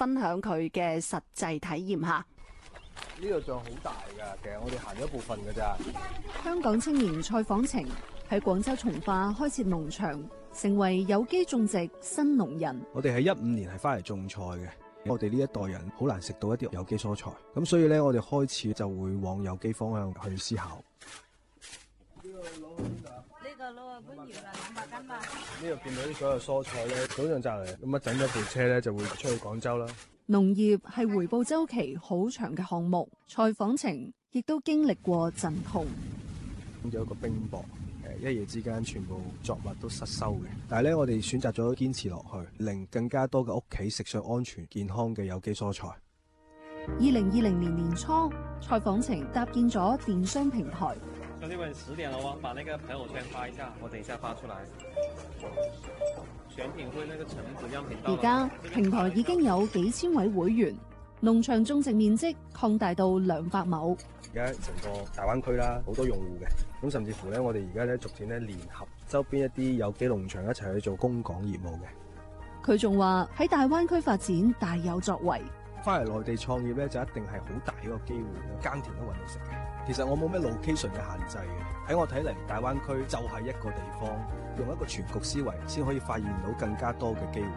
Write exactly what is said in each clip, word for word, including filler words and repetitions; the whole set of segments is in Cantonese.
分享佢嘅實際體驗下。 呢個仲好大㗎，其實我哋行咗一部分㗎咋。 香港青年蔡訪晴喺廣州從化開設農場，成為有機種植新農人。 我哋喺一五年係翻嚟種菜嘅，我哋呢一代人好難食到一啲有機蔬菜，咁所以咧我哋開始就會往有機方向去思考。呢個攞去邊度啊？ 呢個攞去官窯啦，兩百斤吧。 呢度見到啲所有蔬菜咧，早上摘嚟，咁一整咗部車咧就會出去廣州啦。 農業係回報週期好長嘅項目，蔡訪晴亦都經歷過陣痛。 咁有一個冰雹，誒一夜之間全部作物都失收嘅。但係咧，我哋選擇咗堅持落去，令更加多嘅屋企食上安全健康嘅有機蔬菜。 二零二零年年初，蔡訪晴搭建咗電商平台。 兄弟們，十點了喎，把那個朋友圈發一下，我等一下發出來。選品會那個橙子樣品到。 而家平台已經有幾千位會員，農場種植面積擴大到兩百畝。 而家成個大灣區啦，好多用戶嘅，咁甚至乎咧，我哋而家咧逐漸咧聯合周邊一啲有機農場一齊去做供港業務嘅。 佢仲話喺大灣區發展大有作為。 翻嚟內地創業咧，就一定係好大一個機會，耕田都搵到食嘅。其實我冇咩 location 嘅限制嘅，喺我睇嚟，大灣區就係一個地方，用一個全局思維，先可以發現到更加多嘅機會。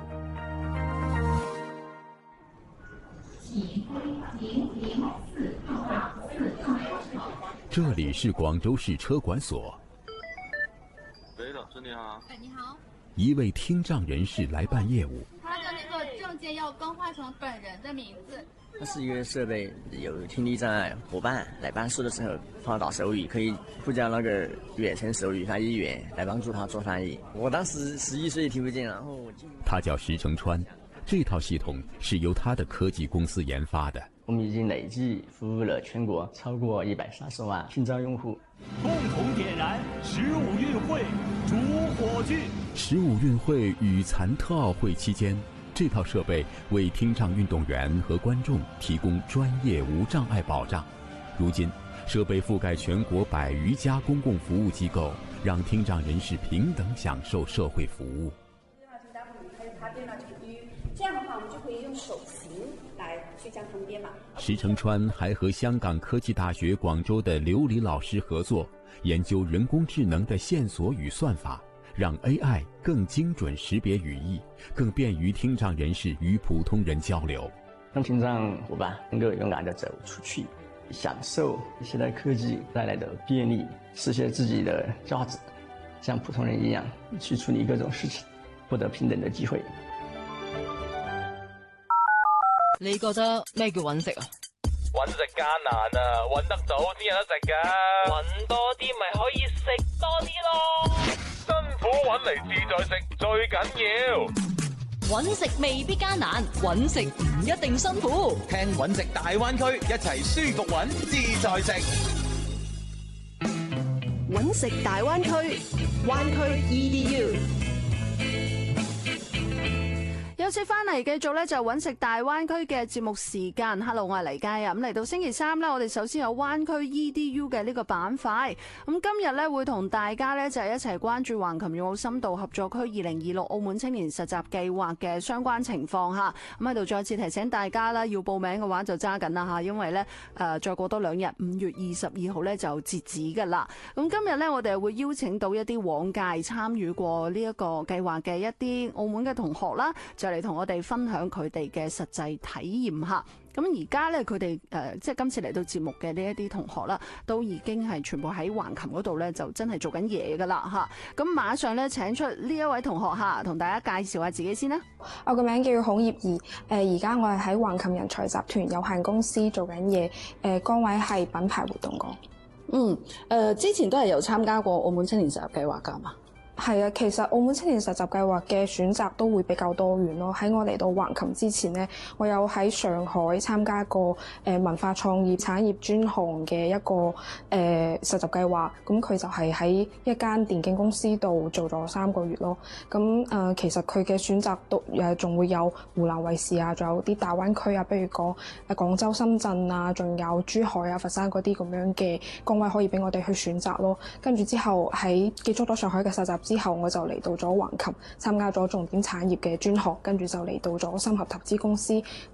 這裡是廣州市車管所。 喂，老師你好。 哎，你好。 一位聽障人士來辦業務。 他的那個證件要更換成本人的名字。 它是一個設備，有聽力障礙夥伴來辦事的時候碰到手語，可以呼叫那個遠程手語翻譯員來幫助他做翻譯。我當時十一歲聽不見，然後我就他叫石成川，這套系統是由他的科技公司研發的。 我們已經累計服務了全國超過一百三十萬聽障用戶。 共同點燃十五運會主火炬。 十五運會與殘特奧會期間，這套設備為聽障運動員和觀眾提供專業無障礙保障。如今，設備覆蓋全國百餘家公共服務機構，讓聽障人士平等享受社會服務。 這樣的話，我們就可以用手型來去將它們編碼。 石成川還和香港科技大學廣州的劉黎老師合作，研究人工智能的線索與算法，讓 A I 更精準識別語義，更便於聽障人士與普通人交流。 讓聽障夥伴能夠勇敢地走出去，享受現代科技帶來的便利，實現自己的價值，像普通人一樣去處理各種事情，獲得平等的機會。 你覺得咩叫揾食啊？ 揾食艱難啊，揾得到先有得食噶。揾多啲咪可以食多啲咯。辛苦揾嚟自在食最緊要。 揾食未必艱難，揾食唔一定辛苦。 聽揾食大灣區，一齊舒服揾自在食。 揾食大灣區，灣區 E D U。 有次翻嚟繼續咧就揾食大灣區嘅節目時間。Hello， 我係黎佳啊。咁嚟到星期三咧，我哋首先有灣區 E D U 嘅呢個板塊。咁今日咧會同大家咧就係一齊關注橫琴粵澳深度合作區二零二六澳門青年實習計劃嘅相關情況嚇。咁喺度再次提醒大家啦，要報名嘅話就揸緊啦嚇，因為咧誒再過多兩日，五月二十二號咧就截止㗎啦。咁今日咧我哋會邀請到一啲往屆參與過呢一個計劃嘅一啲澳門嘅同學啦，就嚟同我哋分享佢哋嘅實際體驗下。咁而家咧佢哋誒即係今次嚟到節目嘅呢一啲同學啦，都已經係全部喺橫琴嗰度咧，就真係做緊嘢噶啦嚇。咁馬上咧請出呢一位同學嚇，同大家介紹下自己先啦。 我個名叫孔葉怡，誒而家我係喺橫琴人才集團有限公司做緊嘢，誒崗位係品牌活動講。 嗯，誒、呃、之前都係有參加過澳門青年實習計劃㗎嘛？ 係啊，其實澳門青年實習計劃嘅選擇都會比較多元咯。喺我嚟到橫琴之前呢，我有喺上海參加過誒文化創意產業專項嘅一個誒、呃、實習計劃。咁佢就係喺一間電競公司度做咗三個月咯。咁誒、呃、其實佢嘅選擇都誒仲會有湖南衛視啊，仲有啲大灣區啊，比如講誒廣州、深圳啊，仲有珠海啊、佛山嗰啲咁樣嘅崗位可以俾我哋去選擇咯。跟住之後喺結束咗上海嘅實習之後，我就嚟到咗橫琴參加咗重點產業嘅專項，跟住就嚟到咗深合投資公司